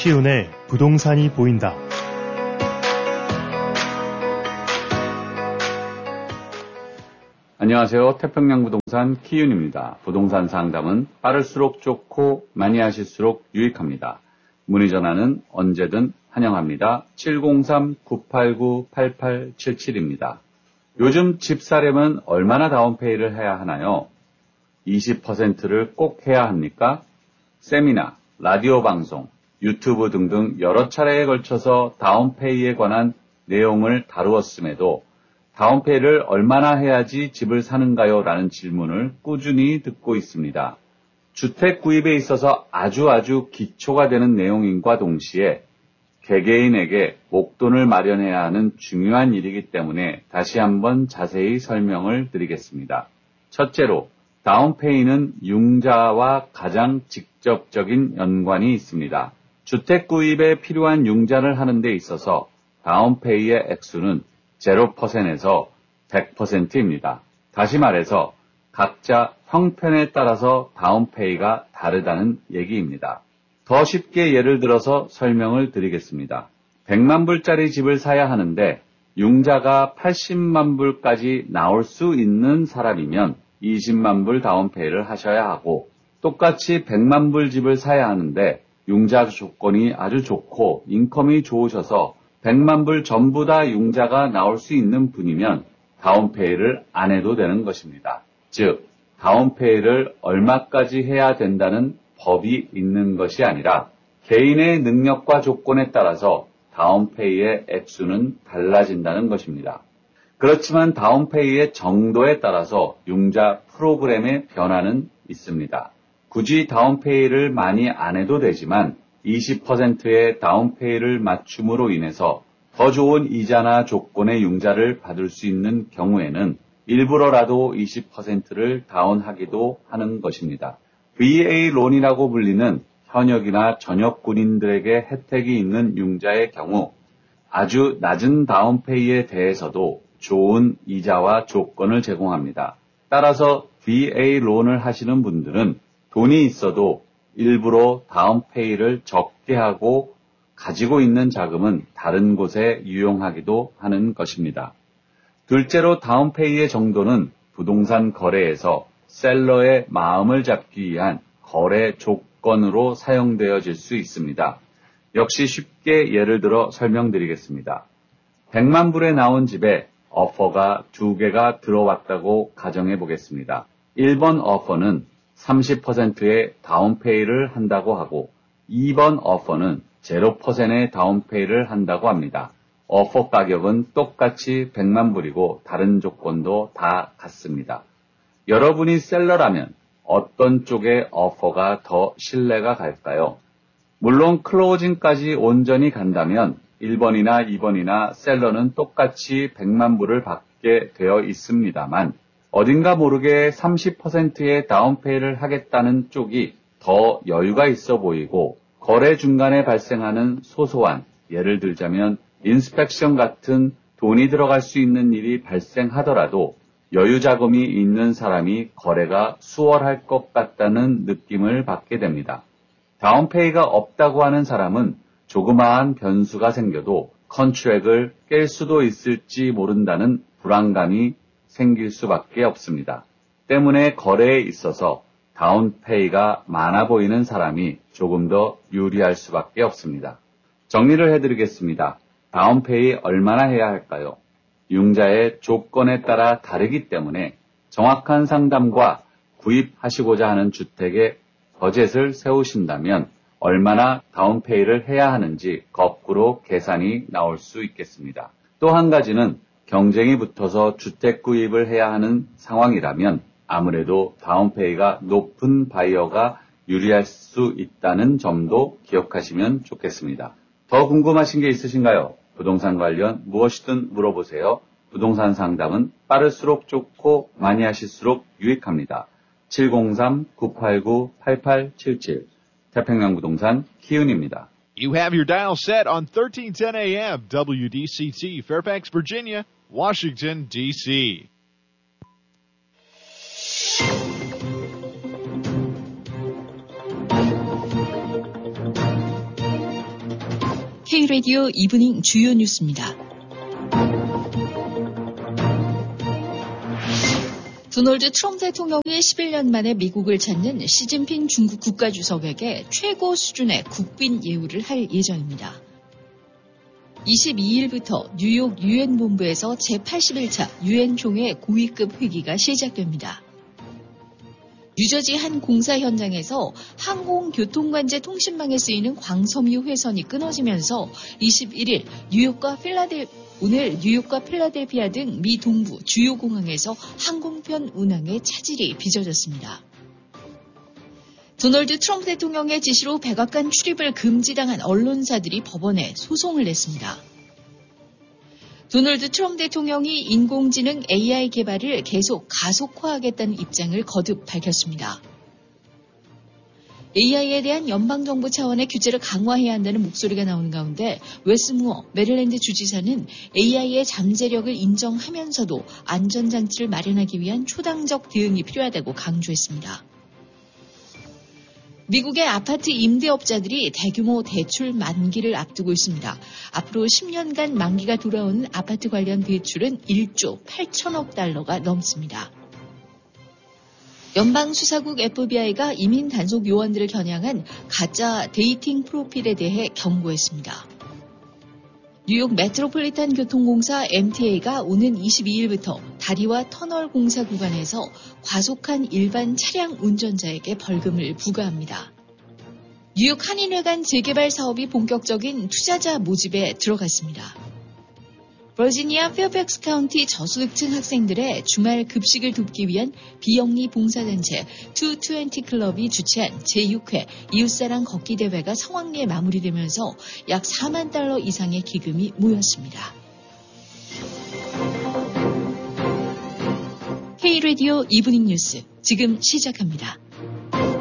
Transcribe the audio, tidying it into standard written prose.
키운의 부동산이 보인다. 안녕하세요. 태평양 부동산 키윤입니다. 부동산 상담은 빠를수록 좋고 많이 하실수록 유익합니다. 문의 전화는 언제든 환영합니다. 703-989-8877입니다. 요즘 집 사려면 얼마나 다운페이를 해야 하나요? 20%를 꼭 해야 합니까? 세미나, 라디오 방송, 유튜브 등등 여러 차례에 걸쳐서 다운페이에 관한 내용을 다루었음에도 다운페이를 얼마나 해야지 집을 사는가요? 라는 질문을 꾸준히 듣고 있습니다. 주택 구입에 있어서 아주 기초가 되는 내용인과 동시에 개개인에게 목돈을 마련해야 하는 중요한 일이기 때문에 다시 한번 자세히 설명을 드리겠습니다. 첫째로, 다운페이는 융자와 가장 직접적인 연관이 있습니다. 주택 구입에 필요한 융자를 하는 데 있어서 다운페이의 액수는 0%에서 100%입니다. 다시 말해서 각자 형편에 따라서 다운페이가 다르다는 얘기입니다. 더 쉽게 예를 들어서 설명을 드리겠습니다. 100만 불짜리 집을 사야 하는데 융자가 80만 불까지 나올 수 있는 사람이면 20만 불 다운페이를 하셔야 하고, 똑같이 100만 불 집을 사야 하는데 융자 조건이 아주 좋고 인컴이 좋으셔서 100만 불 전부 다 융자가 나올 수 있는 분이면 다운페이를 안 해도 되는 것입니다. 즉, 다운페이를 얼마까지 해야 된다는 법이 있는 것이 아니라 개인의 능력과 조건에 따라서 다운페이의 액수는 달라진다는 것입니다. 그렇지만 다운페이의 정도에 따라서 융자 프로그램의 변화는 있습니다. 굳이 다운페이를 많이 안 해도 되지만 20%의 다운페이를 맞춤으로 인해서 더 좋은 이자나 조건의 융자를 받을 수 있는 경우에는 일부러라도 20%를 다운하기도 하는 것입니다. VA론이라고 불리는 현역이나 전역 군인들에게 혜택이 있는 융자의 경우 아주 낮은 다운페이에 대해서도 좋은 이자와 조건을 제공합니다. 따라서 VA론을 하시는 분들은 돈이 있어도 일부러 다운페이를 적게 하고 가지고 있는 자금은 다른 곳에 유용하기도 하는 것입니다. 둘째로, 다운페이의 정도는 부동산 거래에서 셀러의 마음을 잡기 위한 거래 조건으로 사용되어질 수 있습니다. 역시 쉽게 예를 들어 설명드리겠습니다. 100만 불에 나온 집에 오퍼가 2개가 들어왔다고 가정해 보겠습니다. 1번 오퍼는 30%의 다운페이를 한다고 하고 2번 오퍼는 0%의 다운페이를 한다고 합니다. 오퍼 가격은 똑같이 100만 불이고 다른 조건도 다 같습니다. 여러분이 셀러라면 어떤 쪽의 오퍼가 더 신뢰가 갈까요? 물론 클로징까지 온전히 간다면 1번이나 2번이나 셀러는 똑같이 100만 불을 받게 되어 있습니다만 어딘가 모르게 30%의 다운페이를 하겠다는 쪽이 더 여유가 있어 보이고 거래 중간에 발생하는 소소한, 예를 들자면 인스펙션 같은 돈이 들어갈 수 있는 일이 발생하더라도 여유 자금이 있는 사람이 거래가 수월할 것 같다는 느낌을 받게 됩니다. 다운페이가 없다고 하는 사람은 조그마한 변수가 생겨도 컨트랙을 깰 수도 있을지 모른다는 불안감이 생길 수밖에 없습니다. 때문에 거래에 있어서 다운페이가 많아 보이는 사람이 조금 더 유리할 수밖에 없습니다. 정리를 해드리겠습니다. 다운페이 얼마나 해야 할까요? 융자의 조건에 따라 다르기 때문에 정확한 상담과 구입하시고자 하는 주택에 버젯을 세우신다면 얼마나 다운페이를 해야 하는지 거꾸로 계산이 나올 수 있겠습니다. 또 한 가지는 경쟁이 붙어서 주택 구입을 해야 하는 상황이라면 아무래도 다운페이가 높은 바이어가 유리할 수 있다는 점도 기억하시면 좋겠습니다. 더 궁금하신 게 있으신가요? 부동산 관련 무엇이든 물어보세요. 부동산 상담은 빠를수록 좋고 많이 하실수록 유익합니다. 703-989-8877 태평양 부동산 키윤입니다. You have your dial set on 1310 AM WDCT, Fairfax, Virginia, Washington, D.C. K-라디오 이브닝 주요 뉴스입니다. 도널드 트럼프 대통령이 11년 만에 미국을 찾는 시진핑 중국 국가주석에게 최고 수준의 국빈 예우를 할 예정입니다. 22일부터 뉴욕 유엔 본부에서 제81차 유엔 총회 고위급 회기가 시작됩니다. 뉴저지 한 공사 현장에서 항공교통관제 통신망에 쓰이는 광섬유 회선이 끊어지면서 21일 오늘 뉴욕과 필라델피아 등 미 동부 주요 공항에서 항공편 운항에 차질이 빚어졌습니다. 도널드 트럼프 대통령의 지시로 백악관 출입을 금지당한 언론사들이 법원에 소송을 냈습니다. 도널드 트럼프 대통령이 인공지능 AI 개발을 계속 가속화하겠다는 입장을 거듭 밝혔습니다. AI에 대한 연방정부 차원의 규제를 강화해야 한다는 목소리가 나오는 가운데 웨스무어 메릴랜드 주지사는 AI의 잠재력을 인정하면서도 안전장치를 마련하기 위한 초당적 대응이 필요하다고 강조했습니다. 미국의 아파트 임대업자들이 대규모 대출 만기를 앞두고 있습니다. 앞으로 10년간 만기가 돌아오는 아파트 관련 대출은 1조 8천억 달러가 넘습니다. 연방수사국 FBI가 이민 단속 요원들을 겨냥한 가짜 데이팅 프로필에 대해 경고했습니다. 뉴욕 메트로폴리탄 교통공사 MTA가 오는 22일부터 다리와 터널 공사 구간에서 과속한 일반 차량 운전자에게 벌금을 부과합니다. 뉴욕 한인회관 재개발 사업이 본격적인 투자자 모집에 들어갔습니다. 버지니아 페어팩스 카운티 저소득층 학생들의 주말 급식을 돕기 위한 비영리 봉사단체 220 클럽이 주최한 제6회 이웃사랑 걷기 대회가 성황리에 마무리되면서 약 4만 달러 이상의 기금이 모였습니다. K-라디오 이브닝 뉴스 지금 시작합니다.